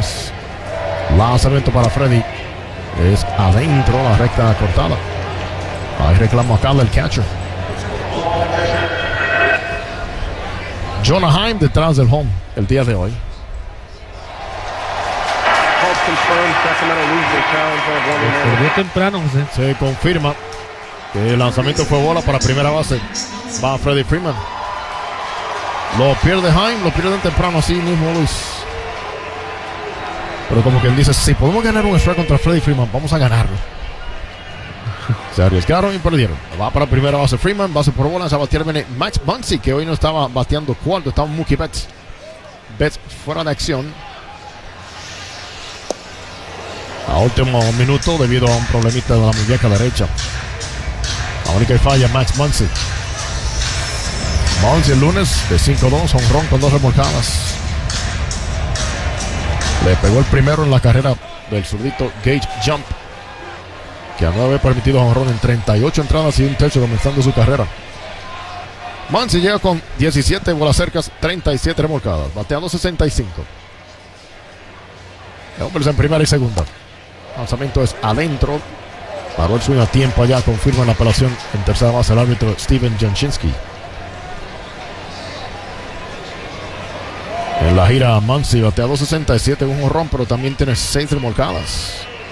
Lunes. Lanzamiento para Freddy. Es adentro la recta cortada. Ahí reclamo acá del catcher. Jonah Heim detrás del home el día de hoy. Perdió temprano, José. Se confirma que el lanzamiento fue bola para primera base. Va Freddie Freeman. Lo pierde Heim, lo pierden temprano así mismo, Luis. Pero como quien dice, si podemos ganar un strike contra Freddie Freeman, vamos a ganarlo. Se arriesgaron y perdieron. Va para primera base Freeman, base por bola. Se va a batear viene Max Muncy, que hoy no estaba bateando cuarto, estaba Mookie Betts. Betts fuera de acción. A último minuto debido a un problemita de la muñeca derecha. La única falla Max Muncy. Muncy el lunes de 5-2, honrón con 2 remolcadas. Le pegó el primero en la carrera del zurdito Gage Jump, que no había permitido honrón en 38 entradas y un tercio comenzando su carrera. Muncy llega con 17 bolas cercas, 37 remolcadas, bateando 65. Hombres en primera y segunda. Lanzamiento es adentro. Paró el swing a tiempo allá. Confirma la apelación en tercera base el árbitro Steven Janchinski. En la gira Muncy batea 267 en un jonrón, pero también tiene 6 remolcadas.